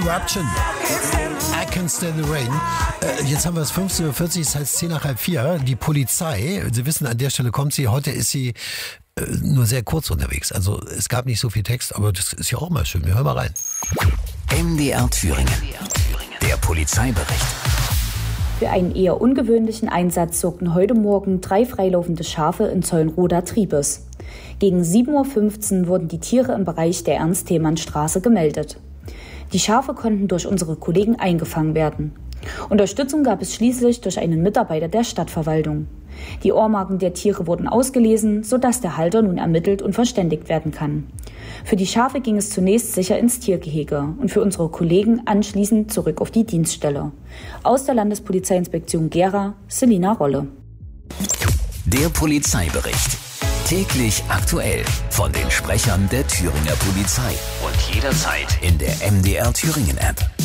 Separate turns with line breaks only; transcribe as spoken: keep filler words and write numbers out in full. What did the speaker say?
Eruption. I Can Stand the Rain. Äh, jetzt haben wir es fünfzehn Uhr vierzig, das heißt zehn nach halb vier. Die Polizei, Sie wissen, an der Stelle kommt sie. Heute ist sie äh, nur sehr kurz unterwegs. Also es gab nicht so viel Text, aber das ist ja auch mal schön. Wir hören mal rein.
M D R Thüringen. Der Polizeibericht.
Für einen eher ungewöhnlichen Einsatz sorgten heute Morgen drei freilaufende Schafe in Zeulenroda Triebes. Gegen sieben Uhr fünfzehn wurden die Tiere im Bereich der Ernst-Thälmann-Straße gemeldet. Die Schafe konnten durch unsere Kollegen eingefangen werden. Unterstützung gab es schließlich durch einen Mitarbeiter der Stadtverwaltung. Die Ohrmarken der Tiere wurden ausgelesen, sodass der Halter nun ermittelt und verständigt werden kann. Für die Schafe ging es zunächst sicher ins Tiergehege und für unsere Kollegen anschließend zurück auf die Dienststelle. Aus der Landespolizeiinspektion Gera, Selina Rolle.
Der Polizeibericht. Täglich aktuell von den Sprechern der Thüringer Polizei und jederzeit in der M D R Thüringen App.